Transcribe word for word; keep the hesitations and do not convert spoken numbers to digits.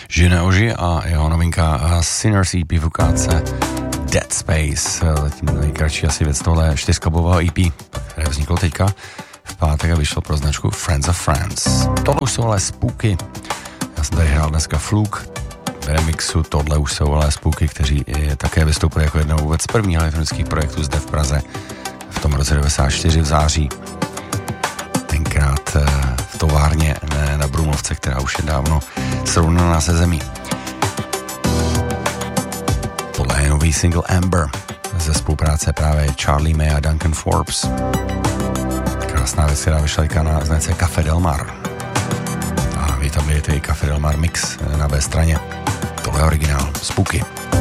Žine Oži a jeho novinka Sinners E P v ukázce Dead Space, zatím nejkratší asi věc tohle čtyřkabového E P, které vzniklo teďka v pátek a vyšlo pro značku Friends of Friends. Tohle už jsou ale spooky. Já jsem tady hrál dneska Fluke v remixu, tohle už jsou ale spooky, kteří také vystoupili jako jednou vůbec z prvních elektronických projektů zde v Praze v tom roce devadesát čtyři v září. Tenkrát v továrně na Brumlovce, která už je dávno srovnaná se zemí. Tohle je nový single Amber ze spolupráce právě Charlie May a Duncan Forbes. Krásná věc, která vyšla na značce Café Del Mar. A vy tam vidíte i Café Del Mar mix na B straně. Tohle je originál. Spooky.